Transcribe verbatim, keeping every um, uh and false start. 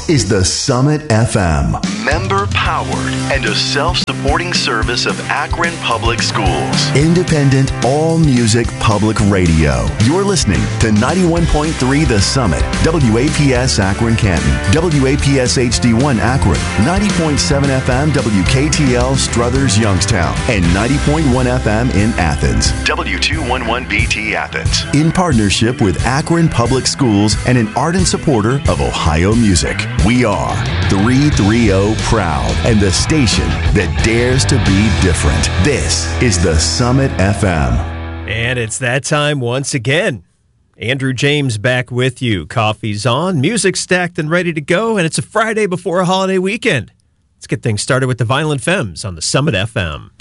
This is the Summit F M. Member powered and a self-supporting service of Akron Public Schools. Independent, all-music public radio. You're listening to ninety-one point three The Summit, W A P S Akron Canton, W A P S H D one Akron, ninety point seven F M W K T L Struthers Youngstown, and ninety point one F M in Athens. W two eleven B T Athens. In partnership with Akron Public Schools and an ardent supporter of Ohio music, we are three thirty Proud and the station that dares to be different. This is the Summit F M. And it's that time once again. Andrew James back with you. Coffee's on, music stacked and ready to go, and it's a Friday before a holiday weekend. Let's get things started with the Violent Femmes on the Summit F M.